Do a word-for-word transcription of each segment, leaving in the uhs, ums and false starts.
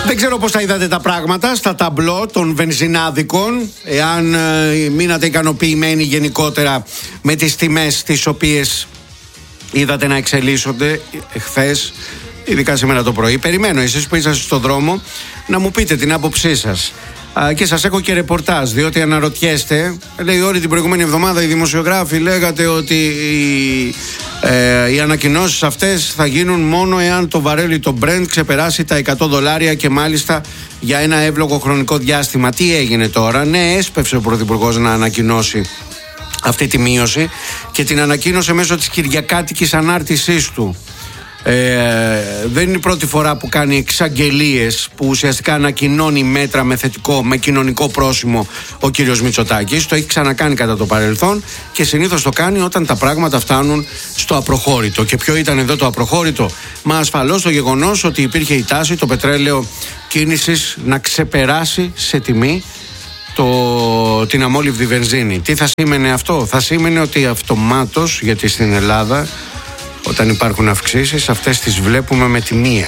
Δεν ξέρω πώς θα είδατε τα πράγματα στα ταμπλό των βενζινάδικων, εάν ε, μείνατε ικανοποιημένοι γενικότερα με τις τιμές τις οποίες είδατε να εξελίσσονται χθες, ειδικά σήμερα το πρωί. Περιμένω εσείς που είσαστε στον δρόμο να μου πείτε την άποψή σας. Α, και σας έχω και ρεπορτάζ, διότι αναρωτιέστε, λέει όλη την προηγούμενη εβδομάδα οι δημοσιογράφοι λέγατε ότι οι, ε, οι ανακοινώσεις αυτές θα γίνουν μόνο εάν το βαρέλι το Brent ξεπεράσει τα εκατό δολάρια και μάλιστα για ένα εύλογο χρονικό διάστημα. Τι έγινε τώρα? Ναι, έσπευσε ο Πρωθυπουργός να ανακοινώσει αυτή τη μείωση και την ανακοίνωσε μέσω της κυριακάτικης ανάρτησής του. Ε, δεν είναι η πρώτη φορά που κάνει εξαγγελίες, που ουσιαστικά ανακοινώνει μέτρα με θετικό, με κοινωνικό πρόσημο ο κύριος Μητσοτάκης. Το έχει ξανακάνει κατά το παρελθόν και συνήθως το κάνει όταν τα πράγματα φτάνουν στο απροχώρητο. Και ποιο ήταν εδώ το απροχώρητο? Μα ασφαλώς το γεγονός ότι υπήρχε η τάση το πετρέλαιο κίνησης να ξεπεράσει σε τιμή το, την αμόλυβδη βενζίνη. Τι θα σήμαινε αυτό? Θα σήμαινε ότι αυτομάτως, γιατί στην Ελλάδα όταν υπάρχουν αυξήσεις, αυτές τις βλέπουμε με τη μία.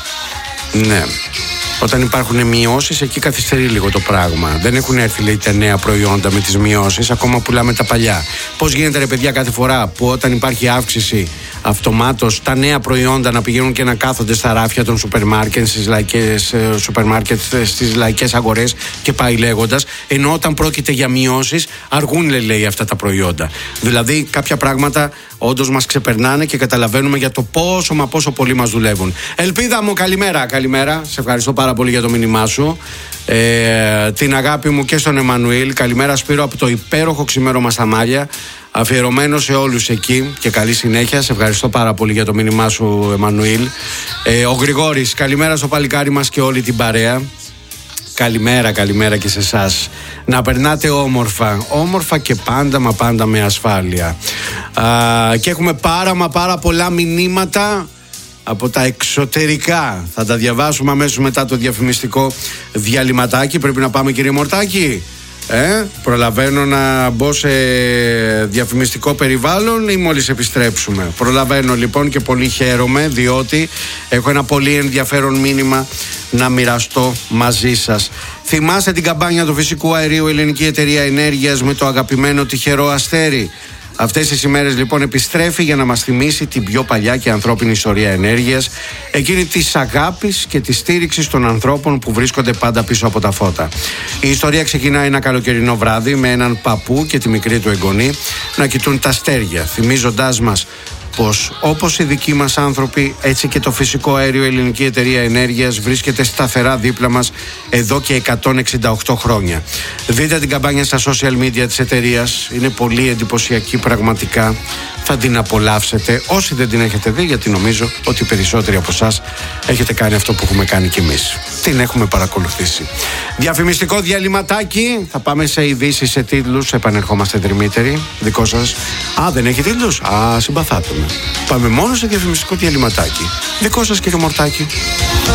Ναι. Όταν υπάρχουν μειώσεις, εκεί καθυστερεί λίγο το πράγμα. Δεν έχουν έρθει, λέει, τα νέα προϊόντα με τις μειώσεις, ακόμα πουλάμε τα παλιά. Πώς γίνεται, ρε παιδιά, κάθε φορά που όταν υπάρχει αύξηση, αυτομάτως τα νέα προϊόντα να πηγαίνουν και να κάθονται στα ράφια των σούπερ μάρκετ, στις λαϊκές, σούπερ μάρκετ, στις λαϊκές αγορές και πάει λέγοντας, ενώ όταν πρόκειται για μειώσεις, αργούν, λέει, αυτά τα προϊόντα. Δηλαδή, κάποια πράγματα όντως μας ξεπερνάνε και καταλαβαίνουμε για το πόσο μα πόσο πολύ μας δουλεύουν. Ελπίδα μου, καλημέρα, καλημέρα. Σε ευχαριστώ πάρα πολύ για το μήνυμά σου. Ε, την αγάπη μου και στον Εμμανουήλ. Καλημέρα, Σπύρο, από το υπέροχο ξημέρωμα στα Μάλια. Αφιερωμένο σε όλους εκεί και καλή συνέχεια. Σε ευχαριστώ πάρα πολύ για το μήνυμά σου, Εμμανουήλ. Ε, ο Γρηγόρης, καλημέρα στο παλικάρι μας και όλη την παρέα. Καλημέρα, καλημέρα και σε εσάς. Να περνάτε όμορφα, όμορφα και πάντα μα πάντα με ασφάλεια. Α, και έχουμε πάρα μα πάρα πολλά μηνύματα από τα εξωτερικά. Θα τα διαβάσουμε αμέσως μετά το διαφημιστικό διαλυματάκι. Πρέπει να πάμε, κύριε Μορτάκη? Ε, προλαβαίνω να μπω σε διαφημιστικό περιβάλλον ή μόλις επιστρέψουμε? Προλαβαίνω λοιπόν και πολύ χαίρομαι, διότι έχω ένα πολύ ενδιαφέρον μήνυμα να μοιραστώ μαζί σας. Θυμάστε την καμπάνια του φυσικού αερίου Ελληνική Εταιρεία Ενέργειας με το αγαπημένο τυχερό αστέρι? Αυτές τις ημέρες λοιπόν επιστρέφει για να μας θυμίσει την πιο παλιά και ανθρώπινη ιστορία ενέργειας, εκείνη της αγάπης και της στήριξης των ανθρώπων που βρίσκονται πάντα πίσω από τα φώτα. Η ιστορία ξεκινάει ένα καλοκαιρινό βράδυ με έναν παππού και τη μικρή του εγγονή να κοιτούν τα αστέρια, θυμίζοντάς μας πως όπως οι δικοί μας άνθρωποι, έτσι και το φυσικό αέριο Ελληνική Εταιρεία Ενέργειας βρίσκεται σταθερά δίπλα μας εδώ και εκατόν εξήντα οκτώ χρόνια. Δείτε την καμπάνια στα social media της εταιρείας, είναι πολύ εντυπωσιακή πραγματικά. Θα την απολαύσετε όσοι δεν την έχετε δει, γιατί νομίζω ότι οι περισσότεροι από εσάς έχετε κάνει αυτό που έχουμε κάνει κι εμείς. Την έχουμε παρακολουθήσει. Διαφημιστικό διαλυματάκι. Θα πάμε σε ειδήσεις, σε τίτλους. Επανερχόμαστε τριμήτεροι. Δικό σας? Α, δεν έχει τίτλους? Α, συμπαθάτε με. Πάμε μόνο σε διαφημιστικό διαλυματάκι. Δικό σας, κύριε Μορτάκη.